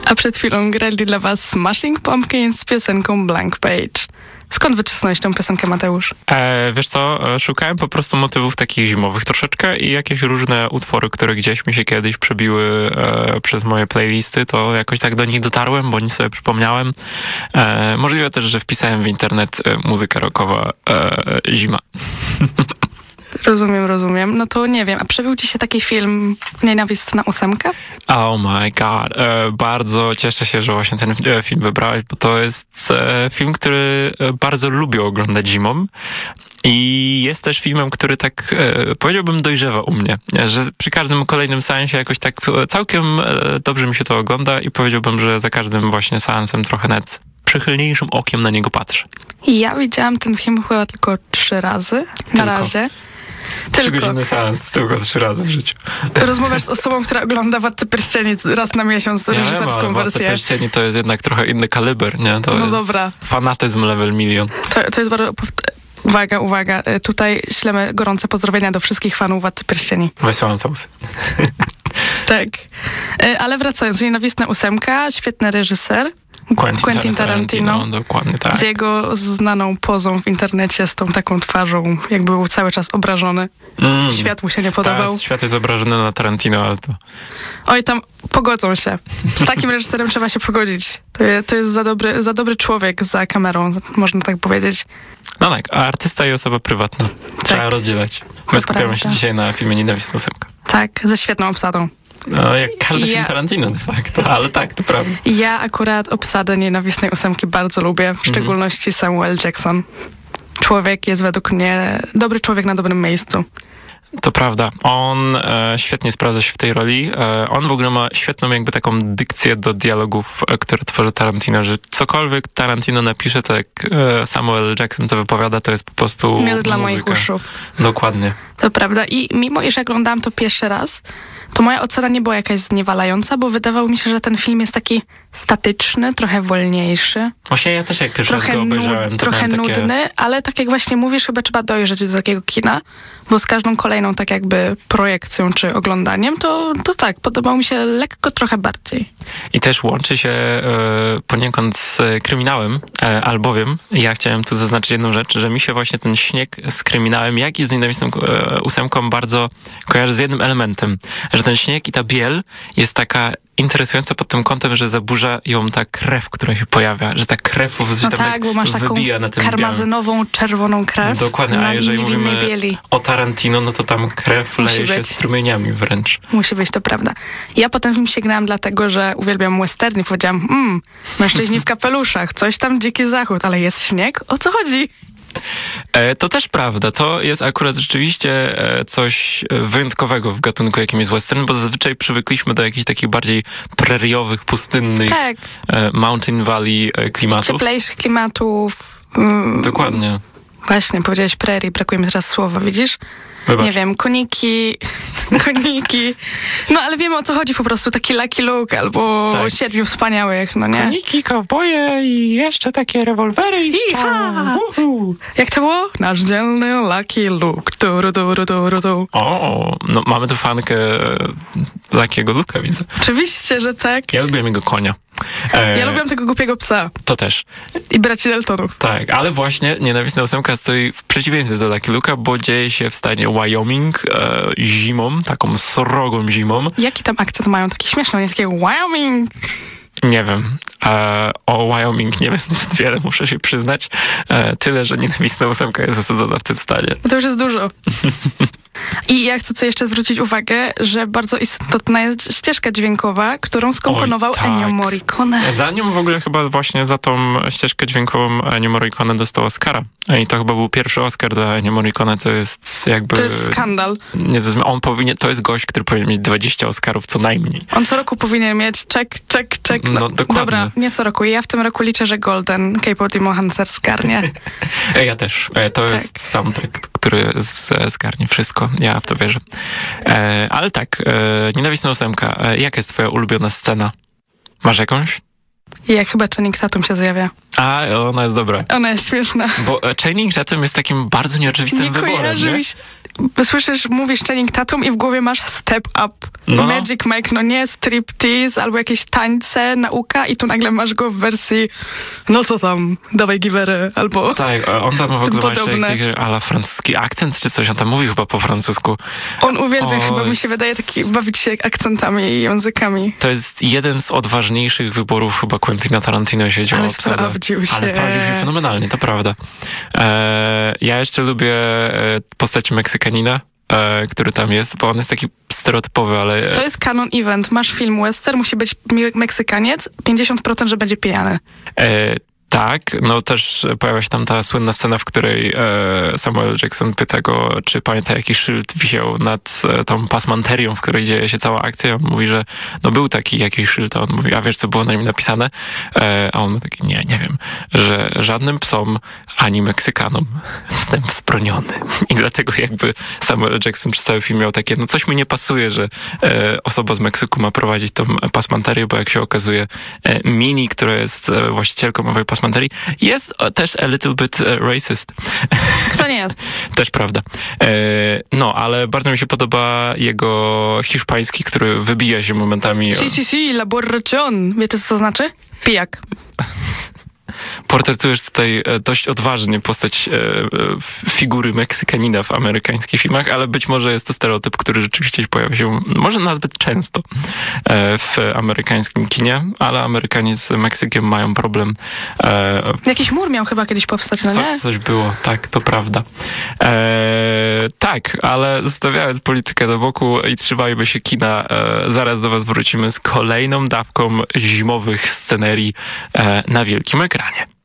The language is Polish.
A przed chwilą grali dla was Smashing Pumpkins z piosenką Blank Page. Skąd wyczesnąłeś tę piosenkę, Mateusz? Wiesz co, szukałem po prostu motywów takich zimowych troszeczkę i jakieś różne utwory, które gdzieś mi się kiedyś przebiły przez moje playlisty, to jakoś tak do nich dotarłem, bo nic sobie przypomniałem. Możliwe też, że wpisałem w internet muzyka rockowa zima. Rozumiem. No to nie wiem, a przebił ci się taki film Nienawistna ósemka? Oh my god. Bardzo cieszę się, że właśnie ten film wybrałeś, bo to jest film, który bardzo lubię oglądać zimą. I jest też filmem, który tak, powiedziałbym, dojrzewa u mnie, że przy każdym kolejnym seansie jakoś tak całkiem dobrze mi się to ogląda i powiedziałbym, że za każdym właśnie seansem trochę nawet przychylniejszym okiem na niego patrzę. Ja widziałam ten film chyba tylko 3 razy na razie. 3-godzinny seans, tylko 3 razy w życiu. Rozmawiasz z osobą, która ogląda Władcę Pierścieni raz na miesiąc, reżyserską wersję. Władca Pierścieni to jest jednak trochę inny kaliber, nie? To jest dobra. Fanatyzm level milion. To jest bardzo... Uwaga, tutaj ślemy gorące pozdrowienia do wszystkich fanów Władcy Pierścieni. Wysyłam całusy. Tak. Ale wracając, Nienawistna ósemka, świetny reżyser. Quentin Tarantino. Dokładnie tak. Z jego znaną pozą w internecie, z tą taką twarzą, jakby był cały czas obrażony. Świat mu się nie podobał. Teraz świat jest obrażony na Tarantino, ale to... Oj, tam pogodzą się. Z takim reżyserem trzeba się pogodzić. To jest za dobry człowiek za kamerą, można tak powiedzieć. No tak, a artysta i osoba prywatna. Trzeba rozdzielać. My skupiamy się dzisiaj na filmie Nienawistna ósemka. Tak, ze świetną obsadą. No, jak każdy film Tarantino de facto, ale tak, to prawda. Ja akurat obsadę Nienawistnej ósemki bardzo lubię, w szczególności Samuel Jackson. Człowiek jest według mnie dobry człowiek na dobrym miejscu. To prawda. On świetnie sprawdza się w tej roli. On w ogóle ma świetną jakby taką dykcję do dialogów, które tworzy Tarantino, że cokolwiek Tarantino napisze, to jak Samuel Jackson to wypowiada, to jest po prostu miód dla moich uszu. Dokładnie. To prawda. I mimo, iż oglądałam to pierwszy raz, to moja ocena nie była jakaś zniewalająca, bo wydawało mi się, że ten film jest taki statyczny, trochę wolniejszy. Właśnie ja też jak pierwszy raz go obejrzałem. Trochę nudny, ale tak jak właśnie mówisz, chyba trzeba dojrzeć do takiego kina, bo z każdą kolejną tak jakby projekcją czy oglądaniem, to tak, podobał mi się lekko trochę bardziej. I też łączy się poniekąd z kryminałem, albowiem ja chciałem tu zaznaczyć jedną rzecz, że mi się właśnie ten śnieg z kryminałem, jak i z Nienawistną ósemką bardzo kojarzy z jednym elementem, że ten śnieg i ta biel jest taka interesująca pod tym kątem, że zaburza ją ta krew, która się pojawia, że ta krew bo masz taką wybija na tym karmazynową, czerwoną krew. Dokładnie, a jeżeli mówimy bieli. o Tarantino, no to tam krew leje się strumieniami wręcz. Musi być, to prawda. Ja potem film sięgnęłam dlatego, że uwielbiam westerny. Powiedziałam, mężczyźni w kapeluszach, coś tam dziki zachód, ale jest śnieg? O co chodzi? To też prawda. To jest akurat rzeczywiście coś wyjątkowego w gatunku, jakim jest western, bo zazwyczaj przywykliśmy do jakichś takich bardziej preriowych, pustynnych, mountain valley klimatów. Cieplejszych klimatów. Dokładnie. Właśnie, powiedziałeś prairie, brakuje mi teraz słowa, widzisz? Wybacz. Nie wiem, koniki. No ale wiemy, o co chodzi po prostu, taki Lucky Luke albo 7 wspaniałych, no nie? Koniki, kowboje i jeszcze takie rewolwery i Jak to było? Nasz dzielny Lucky Luke. O, no mamy tu fankę Lucky'ego Luke'a, widzę. Oczywiście, że tak. Ja lubię jego konia. Ja lubię tego głupiego psa. To też. I braci Daltonów. Tak, ale właśnie Nienawistna ósemka stoi w przeciwieństwie do Lucky Luke'a, bo dzieje się w stanie Wyoming zimą, taką srogą zimą. Jaki tam akcent mają? Taki śmieszny, nie takie Wyoming. Nie wiem. O Wyoming nie wiem zbyt wiele, muszę się przyznać. Tyle, że Nienawistna ósemka jest zasadzona w tym stanie. To już jest dużo. I ja chcę jeszcze zwrócić uwagę, że bardzo istotna jest ścieżka dźwiękowa, którą skomponował Ennio Morricone. Za nią w ogóle chyba właśnie za tą ścieżkę dźwiękową Ennio Morricone dostał Oscara. I to chyba był pierwszy Oscar dla Ennio Morricone, to jest jakby... To jest skandal. Nie, to jest gość, który powinien mieć 20 Oscarów co najmniej. On co roku powinien mieć check. No dokładnie. Dobra, nie co roku. Ja w tym roku liczę, że Golden Cape of Demon Hunter zgarnie. Ja też. To jest soundtrack, który zgarnie wszystko. Ja w to wierzę. Ale tak, Nienawistna ósemka. Jaka jest twoja ulubiona scena? Masz jakąś? Jak chyba Channing Tatum się zjawia. A, ona jest dobra. Ona jest śmieszna. Bo Channing Tatum jest takim bardzo nieoczywistym wyborem, nie? słyszysz, mówisz Channing Tatum i w głowie masz Step Up, Magic Mike, no nie striptease albo jakieś tańce, nauka i tu nagle masz go w wersji no co tam, dawaj giwerę, albo tak, on tam w ogóle ma jeszcze jakiś ala francuski akcent czy coś, on tam mówi chyba po francusku. On uwielbia chyba, mi się wydaje, bawić się akcentami i językami. To jest jeden z odważniejszych wyborów chyba Quentina Tarantino, jeśli chodzi o obsadę. Ale sprawdził się fenomenalnie, to prawda. Ja jeszcze lubię postać Meksykanina, który tam jest, bo on jest taki stereotypowy, ale... To jest canon event. Masz film western, musi być Meksykaniec, 50%, że będzie pijany. Tak, no też pojawia się tam ta słynna scena, w której Samuel Jackson pyta go, czy pamięta, jaki szyld wisiał nad tą pasmanterią, w której dzieje się cała akcja. On mówi, że no był taki jakiś szyld, a on mówi, a wiesz, co było na nim napisane? A on mówi taki, nie wiem, że żadnym psom ani Meksykanom wstęp wzbroniony. I dlatego jakby Samuel Jackson przez cały film miał takie, no coś mi nie pasuje, że osoba z Meksyku ma prowadzić tą pasmanterię, bo jak się okazuje, Minnie, która jest właścicielką owej pasmanterii, jest też a little bit racist. Kto nie jest? Też prawda. No, ale bardzo mi się podoba jego hiszpański, który wybija się momentami. Si, la borrachón. Wiecie, co to znaczy? Pijak. Portretujesz tutaj dość odważnie postać figury Meksykanina w amerykańskich filmach, ale być może jest to stereotyp, który rzeczywiście pojawia się może nazbyt często w amerykańskim kinie, ale Amerykanie z Meksykiem mają problem. Jakiś mur miał chyba kiedyś powstać, no nie? Coś było, tak, to prawda. Tak, ale zostawiając politykę do boku i trzymajmy się kina, zaraz do was wrócimy z kolejną dawką zimowych scenerii na wielkim ekranie.